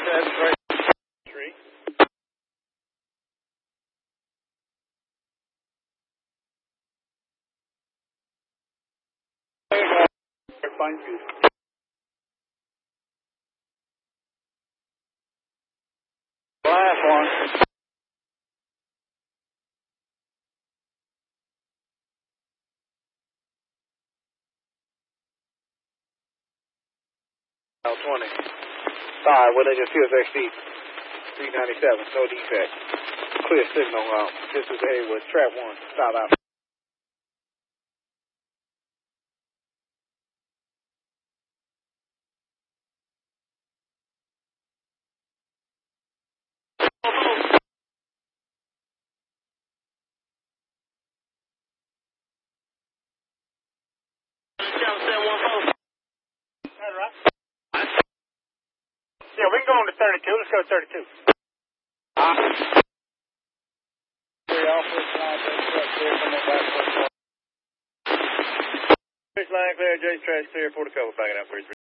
That's right. Tree. Fine view. Last one. L 20. Alright, well, they just QFXD 397, no defect. Clear signal. This is Haywood, trap 1, stop out. Yeah, we can go on to 32. Let's go to 32. Line clear, J trash clear, 4 to cover, backing out 33.